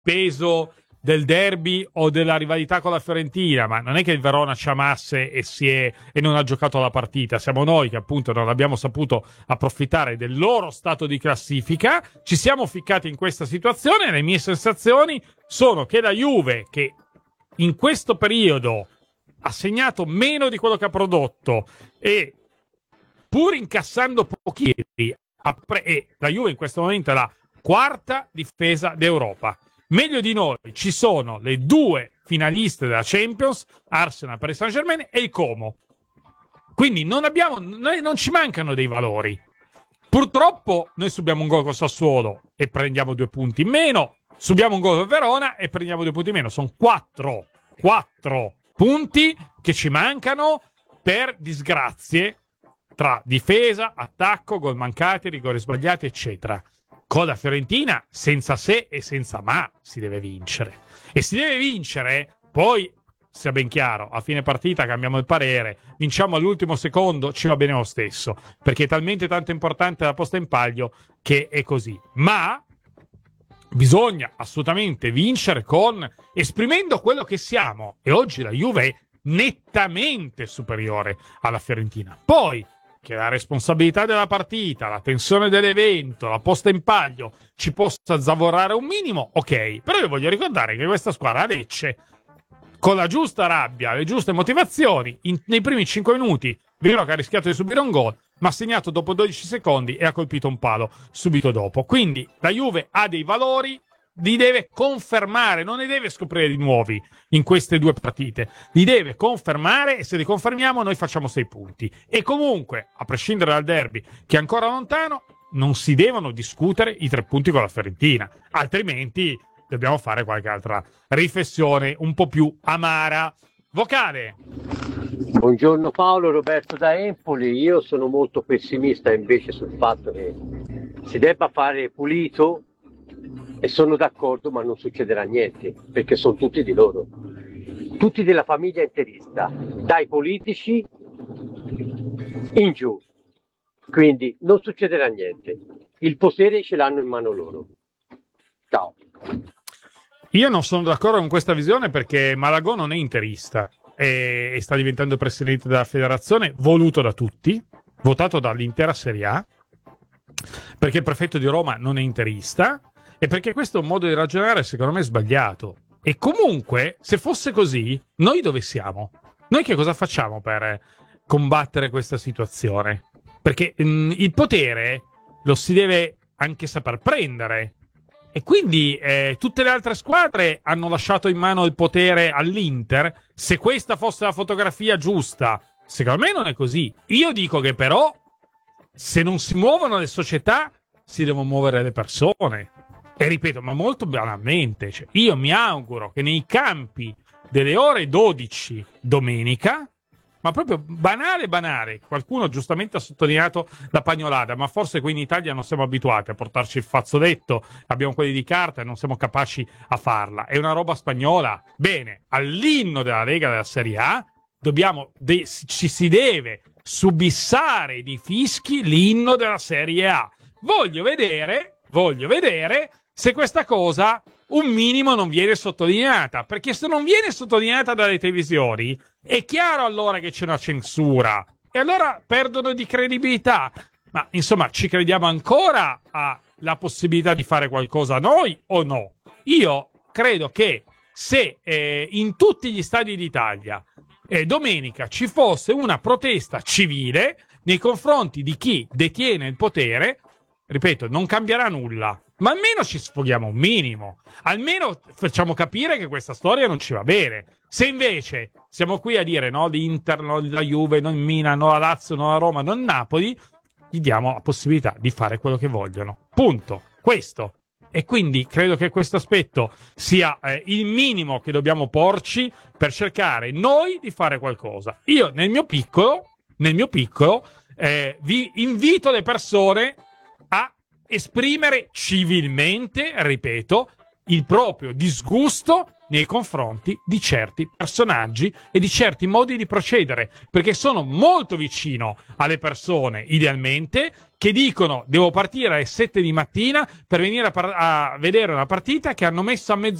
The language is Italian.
peso del derby o della rivalità con la Fiorentina, ma non è che il Verona ci amasse e non ha giocato la partita. Siamo noi che appunto non abbiamo saputo approfittare del loro stato di classifica, ci siamo ficcati in questa situazione e le mie sensazioni sono che la Juve, che in questo periodo ha segnato meno di quello che ha prodotto e pur incassando pochi, e la Juve in questo momento è la quarta difesa d'Europa. Meglio di noi ci sono le due finaliste della Champions, Arsenal, Paris Saint-Germain e il Como. Quindi noi non ci mancano dei valori. Purtroppo noi subiamo un gol con Sassuolo e prendiamo 2 punti in meno, subiamo un gol con Verona e prendiamo 2 punti in meno. Sono 4 punti che ci mancano per disgrazie tra difesa, attacco, gol mancati, rigori sbagliati, eccetera. Con la Fiorentina, senza se e senza ma, si deve vincere. E si deve vincere, poi, sia ben chiaro, a fine partita cambiamo il parere, vinciamo all'ultimo secondo, ci va bene lo stesso, perché è talmente tanto importante la posta in palio che è così. Ma bisogna assolutamente vincere esprimendo quello che siamo. E oggi la Juve è nettamente superiore alla Fiorentina. Poi, che la responsabilità della partita, la tensione dell'evento, la posta in palio ci possa zavorrare un minimo, ok. Però io voglio ricordare che questa squadra a Lecce, con la giusta rabbia, le giuste motivazioni, nei primi 5 minuti, vero che ha rischiato di subire un gol, ma ha segnato dopo 12 secondi e ha colpito un palo subito dopo. Quindi la Juve ha dei valori, li deve confermare, non ne deve scoprire di nuovi in queste 2 partite, li deve confermare e se li confermiamo noi facciamo 6 punti. E comunque, a prescindere dal derby che è ancora lontano, non si devono discutere i 3 punti con la Fiorentina, altrimenti dobbiamo fare qualche altra riflessione un po' più amara. Vocale. Buongiorno Paolo, Roberto da Empoli. Io sono molto pessimista invece sul fatto che si debba fare pulito e sono d'accordo, ma non succederà niente perché sono tutti di loro, tutti della famiglia interista, dai politici in giù, quindi non succederà niente, il potere ce l'hanno in mano loro. Ciao. Io non sono d'accordo con questa visione perché Malagò non è interista e sta diventando presidente della federazione, voluto da tutti, votato dall'intera Serie A, perché il prefetto di Roma non è interista e perché questo è un modo di ragionare secondo me sbagliato. E comunque, se fosse così, noi dove siamo? Noi che cosa facciamo per combattere questa situazione? Perché il potere lo si deve anche saper prendere. E quindi tutte le altre squadre hanno lasciato in mano il potere all'Inter. Se questa fosse la fotografia giusta, secondo me non è così. Io dico che però, se non si muovono le società, si devono muovere le persone. E ripeto, ma molto banalmente, cioè, io mi auguro che nei campi delle ore 12 domenica, ma proprio banale, qualcuno giustamente ha sottolineato la pagnolata, ma forse qui in Italia non siamo abituati a portarci il fazzoletto, abbiamo quelli di carta e non siamo capaci a farla. È una roba spagnola. Bene, all'inno della Lega della Serie A ci si deve subissare di fischi l'inno della Serie A. Voglio vedere se questa cosa un minimo non viene sottolineata, perché se non viene sottolineata dalle televisioni è chiaro allora che c'è una censura e allora perdono di credibilità. Ma insomma, ci crediamo ancora alla possibilità di fare qualcosa noi o no? Io credo che se in tutti gli stadi d'Italia domenica ci fosse una protesta civile nei confronti di chi detiene il potere, ripeto, non cambierà nulla, ma almeno ci sfoghiamo un minimo, almeno facciamo capire che questa storia non ci va bene. Se invece siamo qui a dire no l'Inter, no la Juve, no il Milan, no la Lazio, no la Roma, no il Napoli, gli diamo la possibilità di fare quello che vogliono. Punto. Questo. E quindi credo che questo aspetto sia il minimo che dobbiamo porci per cercare noi di fare qualcosa. Io nel mio piccolo, vi invito le persone a esprimere civilmente, ripeto, il proprio disgusto nei confronti di certi personaggi e di certi modi di procedere, perché sono molto vicino alle persone, idealmente, che dicono devo partire alle 7 di mattina per venire a vedere una partita che hanno messo a